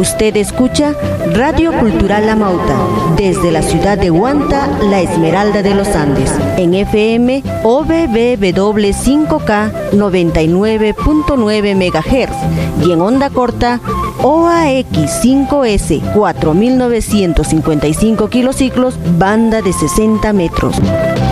Usted escucha Radio Cultural La Mauta, desde la ciudad de Huanta, la Esmeralda de los Andes, en FM OBBW 5K 99.9 MHz y en onda corta OAX 5S 4955 kilociclos, banda de 60 metros.